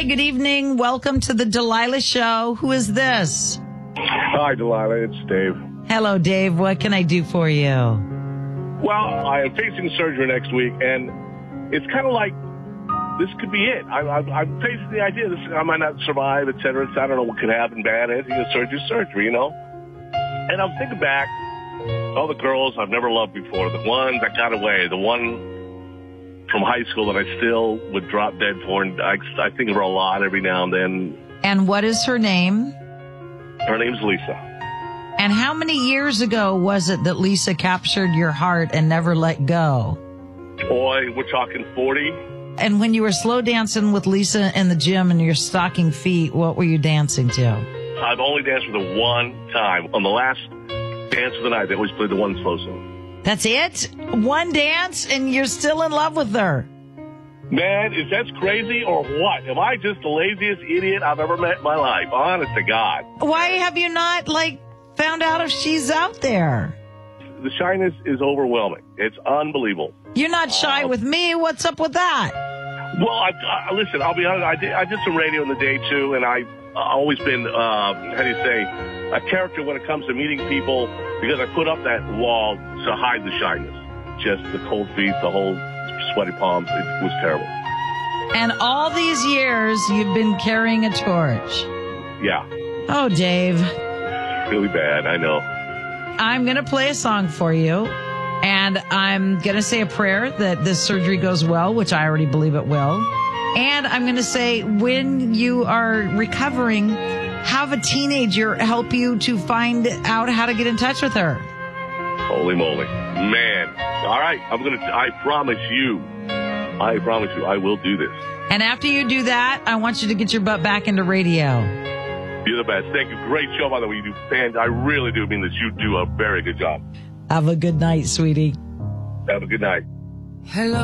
good evening. Welcome to the Delilah Show. Who is this? Hi, Delilah. It's Dave. Hello, Dave. What can I do for you? Well, I am facing surgery next week, and it's kind of like this could be it. I'm facing the idea I might not survive, et cetera. I don't know what could happen bad. Surgery, you know? And I'm thinking back, all the girls I've never loved before, the ones that got away, the one from high school that I still would drop dead for, and I think of her a lot every now and then. And what is her name? Her name's Lisa. And how many years ago was it that Lisa captured your heart and never let go? Boy, we're talking 40. And when you were slow dancing with Lisa in the gym in your stocking feet, what were you dancing to? I've only danced with her one time. On the last dance of the night, they always played the one slow song. That's it? One dance and you're still in love with her? Man, is that crazy or what? Am I just the laziest idiot I've ever met in my life? Honest to God. Why have you not, found out if she's out there? The shyness is overwhelming. It's unbelievable. You're not shy with me. What's up with that? Well, listen, I'll be honest. I did some radio in the day, too, and I've always been, a character when it comes to meeting people because I put up that wall to hide the shyness. Just the cold feet, the whole sweaty palms. It was terrible. And all these years, you've been carrying a torch. Yeah. Oh, Dave. Really bad, I know. I'm going to play a song for you, and I'm going to say a prayer that this surgery goes well, which I already believe it will. And I'm going to say when you are recovering, have a teenager help you to find out how to get in touch with her. Holy moly. Man. All right. I promise you, I will do this. And after you do that, I want you to get your butt back into radio. You're the best. Thank you. Great show, by the way. You do I really do mean this. You do a very good job. Have a good night, sweetie. Have a good night. Hello.